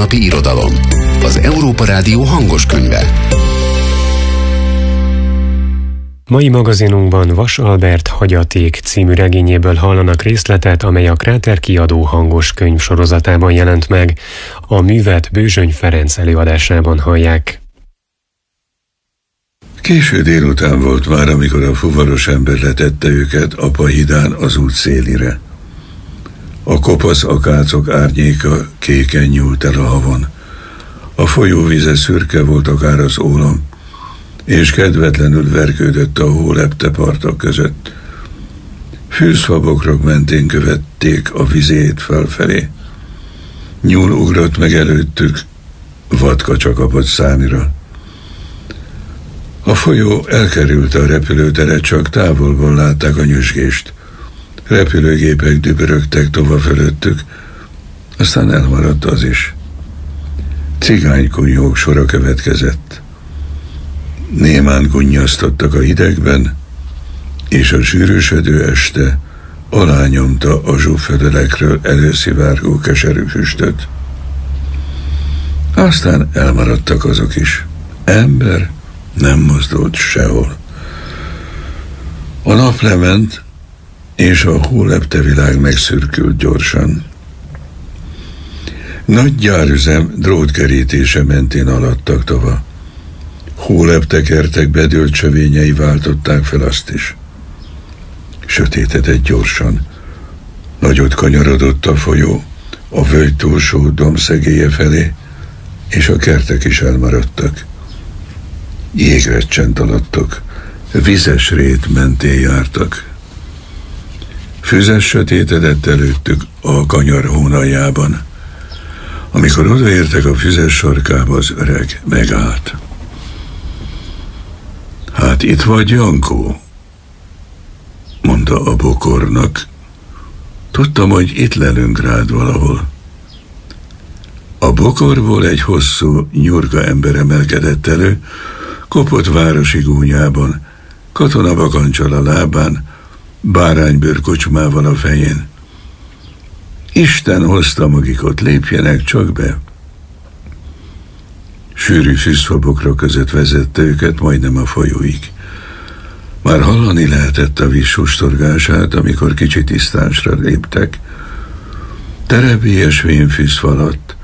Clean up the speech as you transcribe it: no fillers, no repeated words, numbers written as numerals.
hétköznapi irodalom. Az Európa Rádió hangos könyve. Mai magazinunkban Vas Albert Hagyaték című regényéből hallanak részletet, amely a Kráter kiadó hangos könyv sorozatában jelent meg. A művet Bőzsöny Ferenc előadásában hallják. Késő délután volt már, amikor a fuvaros ember letette őket apa hídán az út szélire. A kopasz akácok árnyéka kéken nyúlt el a havon. A folyóvíze szürke volt akár az ólom, és kedvetlenül vergődött a hólepte partok között. Fűzfabokrok mentén követték a vizét felfelé. Nyúl ugrott meg előttük, vadkacsa kapott számira. A folyó elkerülte a repülőteret, csak távolból látták a nyüzsgést. Repülőgépek dübörögtek tova fölöttük, aztán elmaradt az is. Cigánykunyhók sora következett. Némán kunnyasztottak a hidegben, és a sűrűsödő este alányomta a zsúfödölekről előszivárgó keserű füstöt. Aztán elmaradtak azok is. Ember nem mozdult sehol. A nap lement, és a hólepte világ megszürkült gyorsan. Nagy gyárüzem drótkerítése mentén aladtak tova. Hóleptekertek bedőlt csövényei váltották fel azt is. Sötétedett gyorsan. Nagyot kanyarodott a folyó, a völgy túlsó dombszegélye felé, és a kertek is elmaradtak. Jégrecsent alattok, vizes rét mentén jártak. Füzes sötétedett előttük a kanyar hónaljában. Amikor odaértek a füzes sarkába, az öreg megállt. Hát itt vagy, Jankó, mondta a bokornak. Tudtam, hogy itt lelünk rád valahol. A bokorból egy hosszú, nyurga ember emelkedett elő, kopott városi gúnyában, katonabakancsal a lábán, báránybőr kocsmával a fején. Isten hozta magikot, lépjenek csak be. Sűrű fűzfabokrok között vezette őket majdnem a folyóig. Már hallani lehetett a víz sustorgását, amikor kicsi tisztánsra léptek. Terebélyes vénfűzfa alatt